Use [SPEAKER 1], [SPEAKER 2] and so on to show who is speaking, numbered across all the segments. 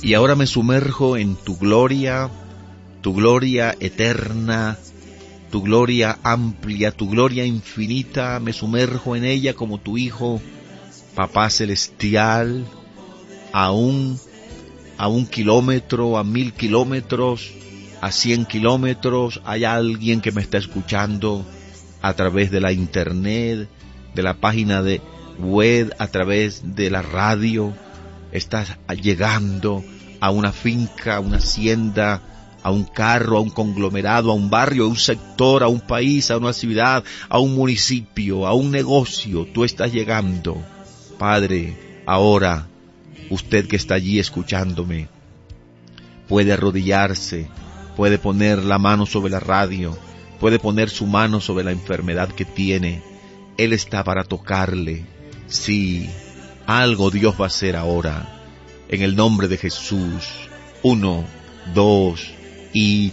[SPEAKER 1] Y ahora me sumerjo en tu gloria eterna, tu gloria amplia, tu gloria infinita. Me sumerjo en ella como tu Hijo, Papá Celestial, a un kilómetro, a 1000 kilómetros, a 100 kilómetros. Hay alguien que me está escuchando a través de la internet, de la página de web, a través de la radio. Estás llegando a una finca, a una hacienda, a un carro, a un conglomerado, a un barrio, a un sector, a un país, a una ciudad, a un municipio, a un negocio. Tú estás llegando. Padre, ahora, usted que está allí escuchándome, puede arrodillarse, puede poner la mano sobre la radio, puede poner su mano sobre la enfermedad que tiene. Él está para tocarle. Sí, algo Dios va a hacer ahora. En el nombre de Jesús. 1, 2 y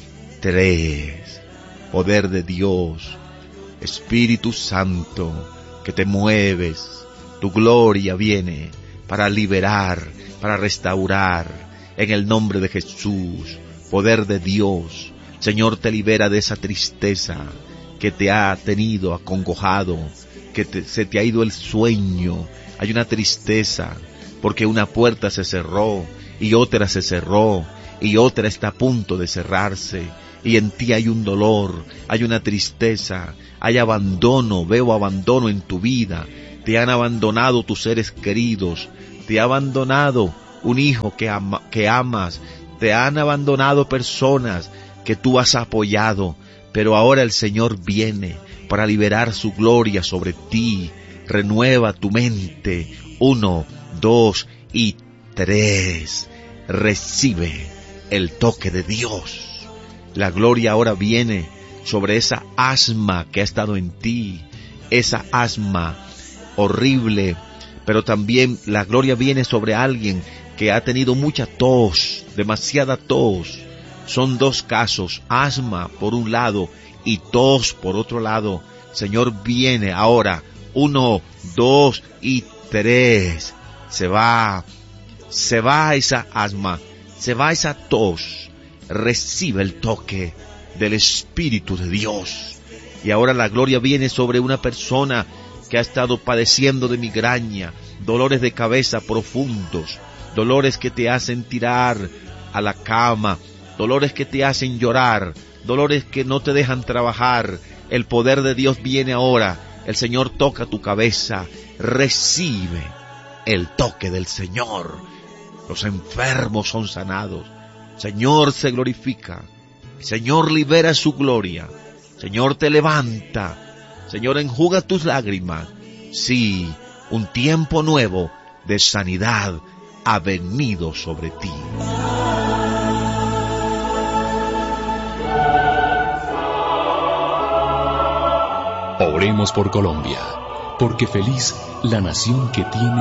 [SPEAKER 1] 3. Poder de Dios. Espíritu Santo, que te mueves. Tu gloria viene para liberar, para restaurar. En el nombre de Jesús. Poder de Dios. Señor, te libera de esa tristeza que te ha tenido acongojado, que se te ha ido el sueño. Hay una tristeza porque una puerta se cerró y otra se cerró y otra está a punto de cerrarse, y en ti hay un dolor, hay una tristeza, hay abandono. Veo abandono en tu vida. Te han abandonado tus seres queridos, te ha abandonado un hijo que amas, te han abandonado personas que tú has apoyado, pero ahora el Señor viene para liberar su gloria sobre ti. Renueva tu mente. 1, 2 y 3. Recibe el toque de Dios. La gloria ahora viene sobre esa asma que ha estado en ti, esa asma horrible, pero también la gloria viene sobre alguien que ha tenido mucha tos, demasiada tos. Son dos casos, asma por un lado y tos por otro lado. Señor, viene ahora. 1, 2 y 3. Se va esa asma, se va esa tos. Recibe el toque del Espíritu de Dios. Y ahora la gloria viene sobre una persona que ha estado padeciendo de migraña, dolores de cabeza profundos, dolores que te hacen tirar a la cama, dolores que te hacen llorar, dolores que no te dejan trabajar. El poder de Dios viene ahora. El Señor toca tu cabeza. Recibe el toque del Señor. Los enfermos son sanados. Señor se glorifica. Señor libera su gloria. Señor te levanta. Señor enjuga tus lágrimas. Sí, un tiempo nuevo de sanidad ha venido sobre ti.
[SPEAKER 2] Oremos por Colombia, porque feliz la nación que tiene